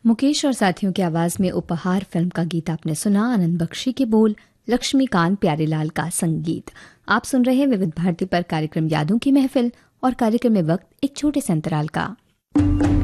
मुकेश और साथियों की आवाज में उपहार फिल्म का गीत आपने सुना। आनंद बख्शी के बोल, लक्ष्मीकांत प्यारेलाल का संगीत। आप सुन रहे हैं विविध भारती पर कार्यक्रम यादों की महफिल, और कार्यक्रम में वक्त एक छोटे से अंतराल का।